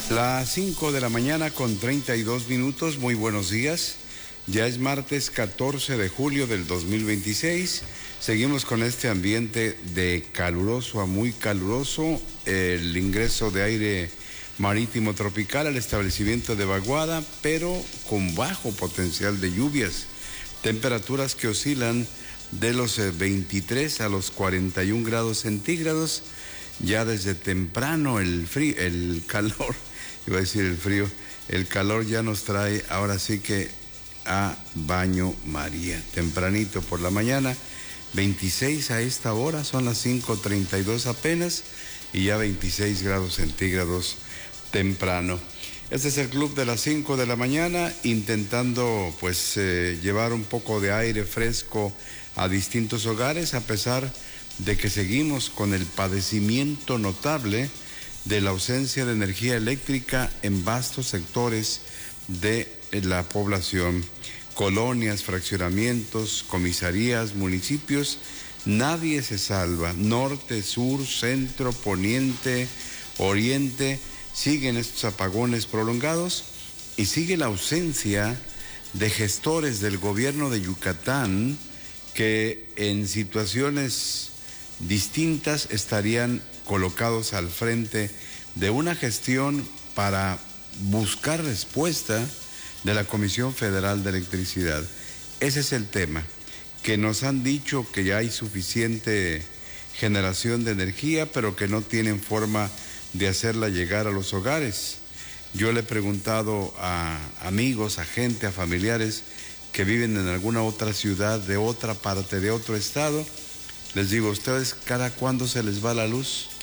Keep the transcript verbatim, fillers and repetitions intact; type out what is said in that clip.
Las cinco de la mañana con treinta y dos minutos, muy buenos días. Ya es martes catorce de julio del dos mil veintiséis. Seguimos con este ambiente de caluroso a muy caluroso. El ingreso de aire marítimo tropical al establecimiento de Baguada, pero con bajo potencial de lluvias. Temperaturas que oscilan de los veintitrés a los cuarenta y un grados centígrados. Ya desde temprano el frío, el calor, iba a decir el frío, el calor ya nos trae ahora sí que a baño María. Tempranito por la mañana, veintiséis a esta hora, son las cinco treinta y dos apenas, y ya veintiséis grados centígrados temprano. Este es el club de las cinco de la mañana, intentando pues eh, llevar un poco de aire fresco a distintos hogares, a pesar de que seguimos con el padecimiento notable de la ausencia de energía eléctrica en vastos sectores de la población. Colonias, fraccionamientos, comisarías, municipios, nadie se salva. Norte, sur, centro, poniente, oriente, siguen estos apagones prolongados y sigue la ausencia de gestores del gobierno de Yucatán que en situaciones distintas estarían colocados al frente de una gestión para buscar respuesta de la Comisión Federal de Electricidad. Ese es el tema, que nos han dicho que ya hay suficiente generación de energía, pero que no tienen forma de hacerla llegar a los hogares. Yo le he preguntado a amigos, a gente, a familiares que viven en alguna otra ciudad, de otra parte, de otro estado. Les digo, ¿ustedes cada cuándo se les va la luz?